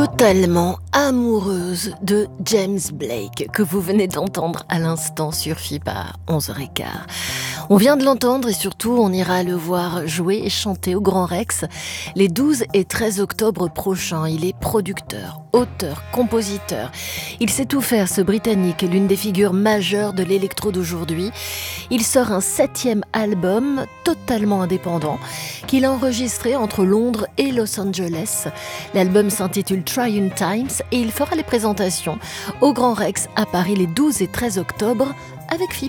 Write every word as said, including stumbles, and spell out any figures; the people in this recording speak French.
Totalement amoureuse de James Blake, que vous venez d'entendre à l'instant sur F I P A onze heures quinze. On vient de l'entendre et surtout on ira le voir jouer et chanter au Grand Rex les douze et treize octobre prochains. Il est producteur, auteur, compositeur. Il sait tout faire, ce Britannique, l'une des figures majeures de l'électro d'aujourd'hui. Il sort un septième album totalement indépendant qu'il a enregistré entre Londres et Los Angeles. L'album s'intitule Trying Times et il fera les présentations au Grand Rex à Paris les douze et treize octobre avec F I P A.